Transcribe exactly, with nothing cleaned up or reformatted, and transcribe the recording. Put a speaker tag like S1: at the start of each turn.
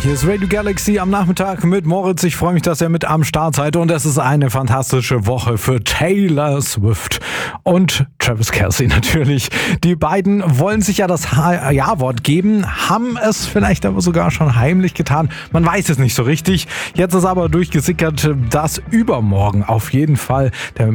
S1: Hier ist Radio Galaxy am Nachmittag mit Moritz. Ich freue mich, dass ihr mit am Start seid und es ist eine fantastische Woche für Taylor Swift und Travis Kelce natürlich. Die beiden wollen sich ja das Ha- Ja-Wort geben, haben es vielleicht aber sogar schon heimlich getan. Man weiß es nicht so richtig. Jetzt ist aber durchgesickert, dass übermorgen auf jeden Fall der